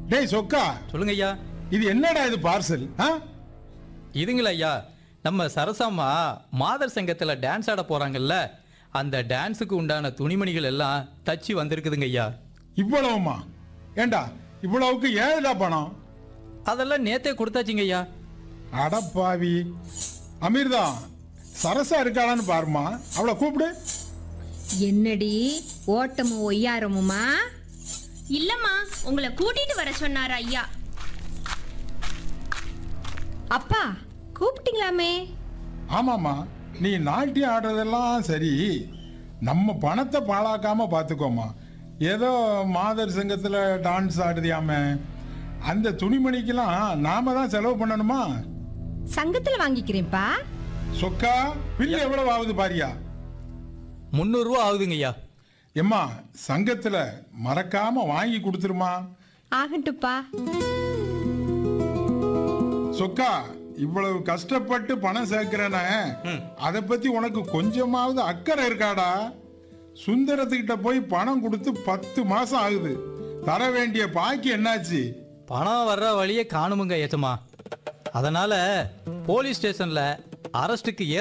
டேய் சொக்கா, சொல்லுங்க ஐயா. இது என்னடா இது பார்சல்? இதுங்களா ஐயா, நம்ம சரசாம்மா மாதர் சங்கத்துல டான்ஸ் ஆட போறாங்கல்ல, அந்த டான்ஸுக்கு உண்டான துணிமணிகள் எல்லாம் தச்சு வந்திருக்குதுங்க ஐயா. இவ்வளவுமா? ஏண்டா இவ்வளவுக்கு ஏதா பணம்? அதெல்லாம் நேத்தே கொடுத்தாச்சுங்க ஐயா. அடப்பாவி. அமீர்தா, சரசா இருக்காளான்னு பாருமா, அவளை கூப்பிடு. என்னடி ஓட்டமும் ஒய்யாரமுமா? இல்லம்மா, உங்களை கூட்டிட்டு வர சொன்னார் ஐயா. அப்பா கூப்பிட்டீங்களாமே? ஆமாம்மா, நீ நாட்டியம் ஆடுறதெல்லாம் சரி, நம்ம பணத்தை பாழாக்காம பார்த்துக்கோமா. ஏதோ மாதர் சங்கத்தில் டான்ஸ் ஆடுதியாம, அந்த துணிமணிக்கெல்லாம் நாம தான் செலவு பண்ணணுமா? சங்கத்துல வாங்கிக்கிறேன்ப்பா. சொக்கா, பில்லு எவ்வளவு ஆகுது பாரியா? 300 ரூபா ஆகுதுங்க ஐயா. எம்மா, சங்கத்துல மறக்காம வாங்கி கொடுத்துருமா. ஆகட்டுப்பா. சொக்கா, இவ்வளவு கஷ்டப்பட்டு பணம் சேர்க்கிறேன, அதை பத்தி உனக்கு கொஞ்சமாவது அக்கறை இருக்காடா? சுந்தரத்துக்கிட்ட போய் பணம் கொடுத்து 10 மாசம் ஆகுது. தர வேண்டிய பாக்கி என்னாச்சு? பணம் வர்ற வழியே காணுமுங்க ஏச்சமா. அதனால போலீஸ் ஸ்டேஷன்ல அரெஸ்டுக்கு